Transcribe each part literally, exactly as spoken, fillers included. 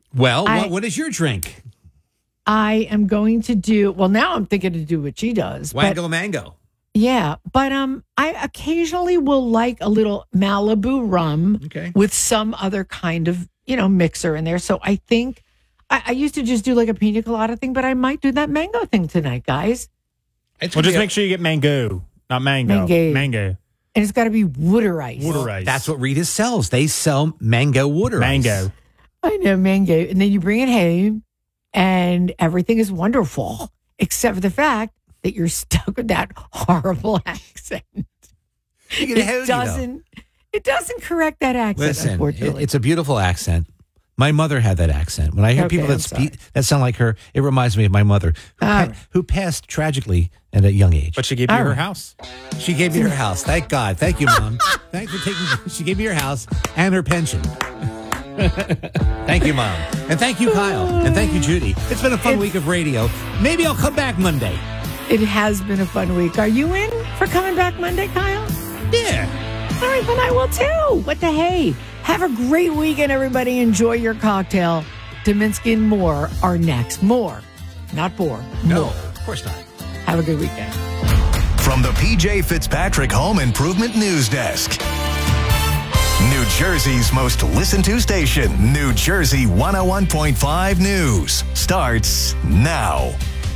Well, I, what, what is your drink? I am going to do, well, now I'm thinking to do what she does. Wango but, Mango. Yeah, but um, I occasionally will like a little Malibu rum Okay. with some other kind of, you know, mixer in there. So I think I, I used to just do like a pina colada thing, but I might do that mango thing tonight, guys. It's Well, just a- make sure you get mango, not mango. Mango. Mango. And it's got to be water ice. Water ice. That's what Rita sells. They sell mango water Mango. ice. I know, mango. And then you bring it home and everything is wonderful, except for the fact that you're stuck with that horrible accent. You can hold It you, doesn't, it doesn't correct that accent, Listen, it, unfortunately. it's a beautiful accent. My mother had that accent. When I hear Okay, people I'm that speak that sound like her, it reminds me of my mother, who, All pa- right. who passed tragically at a young age. But she gave you All her right. house. She gave me her house. Thank God. Thank you, Mom. Thanks for taking. She gave me her house and her pension. Thank you, Mom, and thank you, Kyle, and thank you, Judy. It's been a fun It's- week of radio. Maybe I'll come back Monday. It has been a fun week. Are you in for coming back Monday, Kyle? Yeah. All right, then I will too. What the hey? Have a great weekend, everybody. Enjoy your cocktail. Dominsky and more are next. More, not more. No, More. of course not. Have a good weekend. From the P J Fitzpatrick Home Improvement News Desk. New Jersey's most listened to station, New Jersey one oh one point five News, starts now.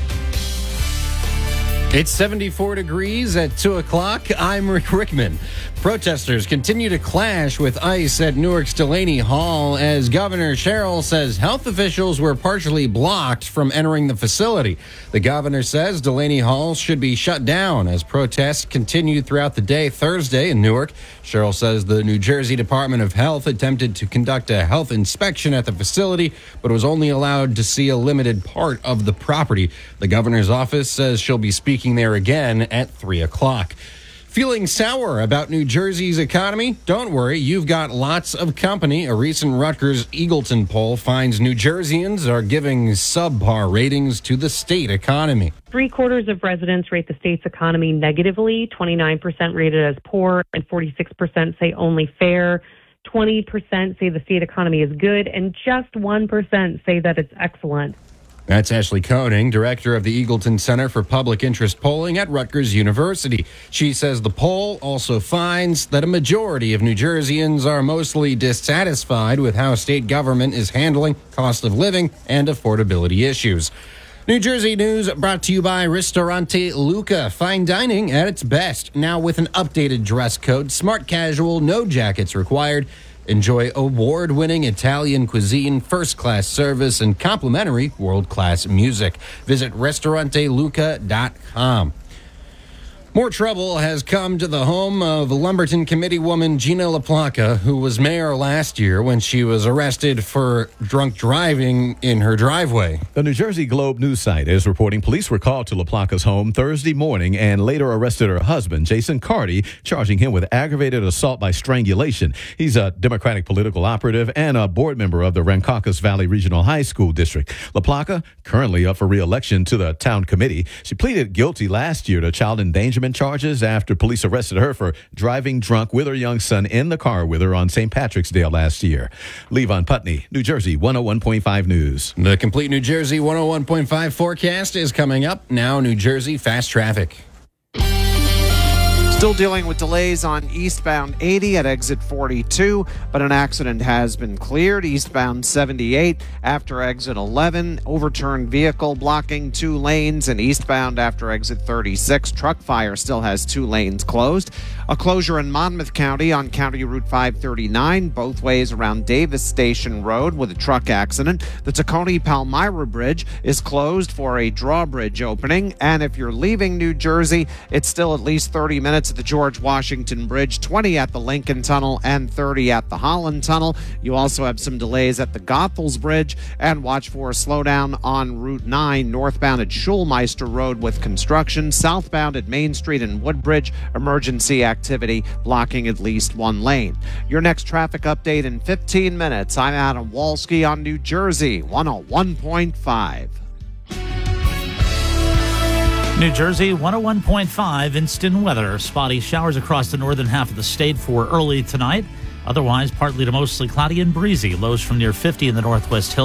It's seventy-four degrees at two o'clock. I'm Rick Rickman. Protesters continue to clash with ICE at Newark's Delaney Hall as Governor Sherrill says health officials were partially blocked from entering the facility. The governor says Delaney Hall should be shut down as protests continued throughout the day Thursday in Newark. Sherrill says the New Jersey Department of Health attempted to conduct a health inspection at the facility, but was only allowed to see a limited part of the property. The governor's office says she'll be speaking there again at three o'clock. Feeling sour about New Jersey's economy? Don't worry, you've got lots of company. A recent Rutgers Eagleton poll finds New Jerseyans are giving subpar ratings to the state economy. Three quarters of residents rate the state's economy negatively, twenty-nine percent rate it as poor, and forty-six percent say only fair. twenty percent say the state economy is good, and just one percent say that it's excellent. That's Ashley Koenig, director of the Eagleton Center for Public Interest Polling at Rutgers University. She says the poll also finds that a majority of New Jerseyans are mostly dissatisfied with how state government is handling cost of living and affordability issues. New Jersey news brought to you by Ristorante Luca. Fine dining at its best. Now with an updated dress code, smart casual, no jackets required. Enjoy award-winning Italian cuisine, first-class service, and complimentary world-class music. Visit restaurante luca dot com. More trouble has come to the home of Lumberton Committee woman Gina LaPlaca, who was mayor last year when she was arrested for drunk driving in her driveway. The New Jersey Globe news site is reporting police were called to LaPlaca's home Thursday morning and later arrested her husband, Jason Carty, charging him with aggravated assault by strangulation. He's a Democratic political operative and a board member of the Rancocas Valley Regional High School District. LaPlaca, currently up for re-election to the town committee, she pleaded guilty last year to child endangerment charges after police arrested her for driving drunk with her young son in the car with her on Saint Patrick's Day last year. Levon Putney, New Jersey one oh one point five News. The complete New Jersey one oh one point five forecast is coming up. Now, New Jersey fast traffic. Still dealing with delays on eastbound eighty at exit forty-two, but an accident has been cleared. Eastbound seventy-eight after exit eleven, overturned vehicle blocking two lanes, and eastbound after exit thirty-six. Truck fire still has two lanes closed. A closure in Monmouth County on County Route five thirty-nine, both ways around Davis Station Road with a truck accident. The Tacony-Palmyra Bridge is closed for a drawbridge opening, and if you're leaving New Jersey, it's still at least thirty minutes at the George Washington Bridge, twenty at the Lincoln Tunnel, and thirty at the Holland Tunnel. You also have some delays at the Goethals Bridge, and watch for a slowdown on Route nine, northbound at Schulmeister Road with construction. Southbound at Main Street and Woodbridge, emergency activity blocking at least one lane. Your next traffic update in fifteen minutes. I'm Adam Walski on New Jersey one oh one point five. New Jersey one oh one point five instant weather. Spotty showers across the northern half of the state for early tonight. Otherwise, partly to mostly cloudy and breezy. Lows from near fifty in the northwest hills.